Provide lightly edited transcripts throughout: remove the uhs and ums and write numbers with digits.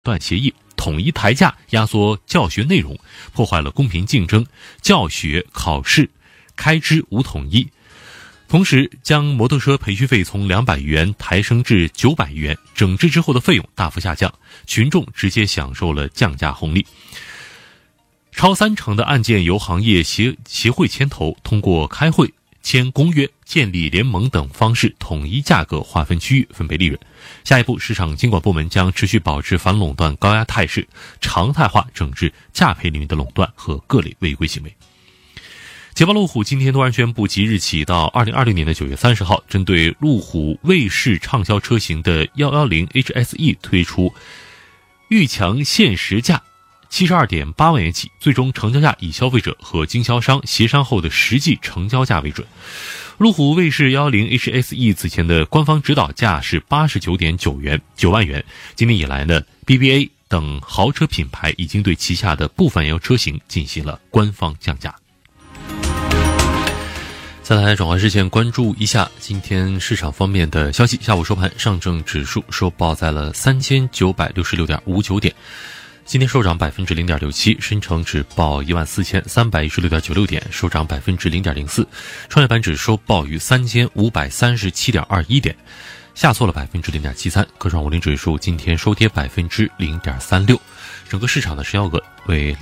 断协议，统一台价，压缩教学内容，破坏了公平竞争，教学考试开支无统一。同时将摩托车培训费从200元抬升至900元，整治之后的费用大幅下降，群众直接享受了降价红利。超30%的案件由行业协会牵头，通过开会、签公约、建立联盟等方式统一价格，划分区域，分配利润。下一步，市场监管部门将持续保持反垄断高压态势，常态化整治价培领域的垄断和各类违规行为。捷豹路虎今天突然宣布，即日起到2020年的9月30号，针对路虎卫士畅销车型的110 HSE 推出预强限时价72.8万元起，最终成交价以消费者和经销商协商后的实际成交价为准。路虎卫士110 HSE 此前的官方指导价是89.9万元。今年以来呢 ，BBA 等豪车品牌已经对旗下的部分燃油车型进行了官方降价。再来转换视线，关注一下今天市场方面的消息。下午收盘，上证指数收报在了3966.59点，今天收涨 0.67%， 深成指报14316.96点，收涨 0.04%， 创业板指收报于3537.21点，下挫了 0.73%， 科创50指数今天收跌 0.36%， 整个市场的成交额为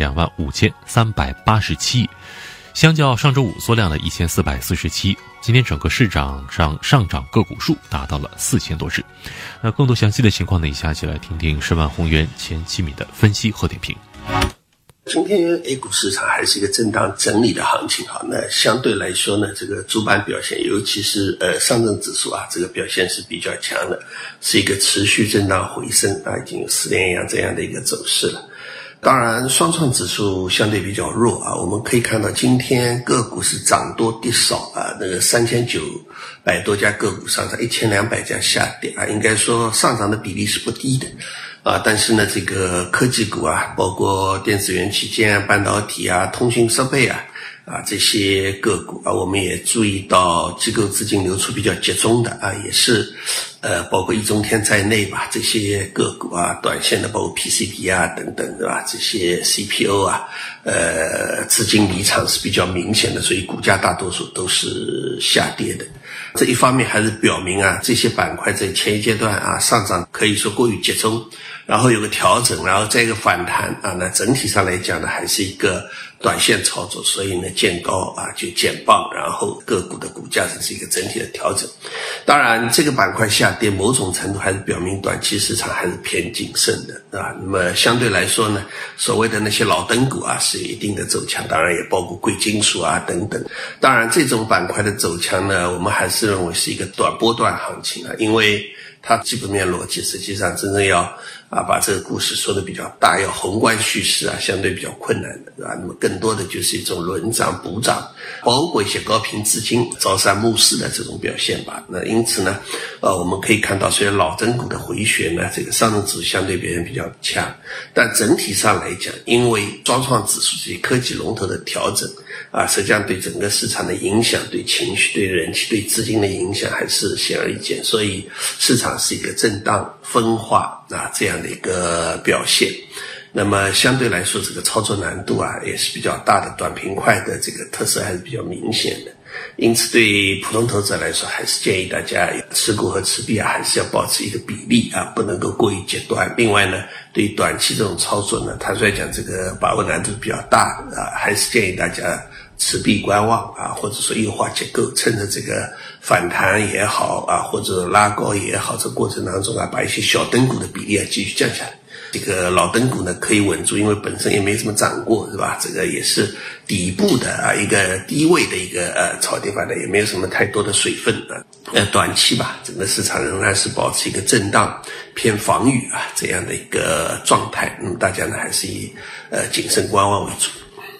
25,387亿，相较上周五缩量了1447亿，今天整个市场上涨个股数达到了4000多只。那更多详细的情况呢，以下一起来听听申万宏源前7米的分析和点评。 今天 A 股市场还是一个震荡整理的行情哈，那相对来说呢，这个主板表现，尤其是上证指数啊，这个表现是比较强的，是一个持续震荡回升啊，已经有4连阳这样的一个走势了。当然双创指数相对比较弱啊，我们可以看到今天个股是涨多跌少啊，那个3900多家个股上涨，1200家下跌啊，应该说上涨的比例是不低的啊，但是呢这个科技股啊，包括电子元器件、半导体啊、通讯设备啊这些个股啊，我们也注意到机构资金流出比较集中的啊，也是包括易中天在内吧，这些个股啊，短线的包括 PCB 啊等等，对吧？这些 CPO 啊，资金离场是比较明显的，所以股价大多数都是下跌的。这一方面还是表明啊，这些板块在前一阶段啊上涨可以说过于集中，然后有个调整，然后再一个反弹啊，那整体上来讲呢，还是一个短线操作，所以呢见高啊就减磅，然后个股的股价是一个整体的调整。当然这个板块下跌某种程度还是表明短期市场还是偏谨慎的啊。那么相对来说呢，所谓的那些老灯股啊是有一定的走强，当然也包括贵金属啊等等。当然这种板块的走强呢，我们还是认为是一个短波段行情啊，因为它基本面逻辑实际上真正要把这个故事说的比较大，要宏观叙事啊，相对比较困难的，对吧？那么更多的就是一种轮涨补涨，包括一些高频资金朝三暮四的这种表现吧。那因此呢，我们可以看到，虽然老真股的回旋呢，这个上证指数相对表现比较强，但整体上来讲，因为双创指数这些科技龙头的调整啊，实际上对整个市场的影响、对情绪、对人气、对资金的影响还是显而易见，所以市场是一个震荡分化这样的一个表现。那么相对来说，这个操作难度啊也是比较大的，短平快的这个特色还是比较明显的。因此对普通投资者来说，还是建议大家持股和持币啊还是要保持一个比例啊，不能够过于极端。另外呢，对于短期这种操作呢，坦率讲这个把握难度比较大啊，还是建议大家持币观望啊，或者说优化结构，趁着这个反弹也好啊，或者拉高也好，这过程当中啊，把一些小灯股的比例啊继续降下来。这个老灯股呢可以稳住，因为本身也没怎么涨过，是吧？这个也是底部的一个低位的一个炒跌反弹，也没有什么太多的水分啊。短期吧，整个市场仍然是保持一个震荡偏防御啊这样的一个状态。那么大家呢还是以谨慎观望为主。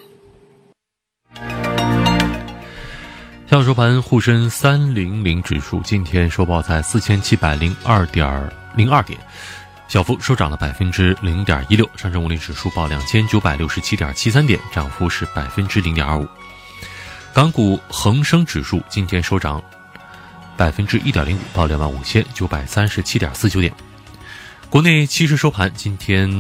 下午收盘，沪深300指数今天收报在4702.02点，小幅收涨了 0.16%， 上证50指数报2967.73点，涨幅是 0.25%。 港股恒生指数今天收涨 1.05%， 报25,937.49点。 国内期市收盘今天